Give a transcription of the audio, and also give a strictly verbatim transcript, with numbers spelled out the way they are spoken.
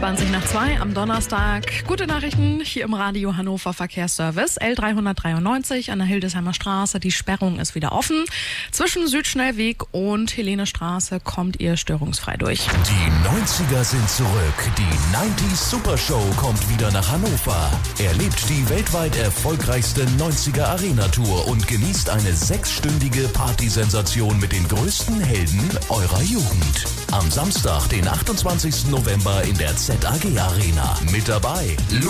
zwanzig nach zwei am Donnerstag. Gute Nachrichten hier im Radio Hannover Verkehrsservice. L dreihundertdreiundneunzig an der Hildesheimer Straße. Die Sperrung ist wieder offen. Zwischen Südschnellweg und Helenestraße kommt ihr störungsfrei durch. Die neunziger sind zurück. Die neunzig Super Show kommt wieder nach Hannover. Erlebt die weltweit erfolgreichste neunziger Arena Tour und genießt eine sechsstündige Partysensation mit den größten Helden eurer Jugend. Am Samstag, den achtundzwanzigsten November in der Z A G Arena. Mit dabei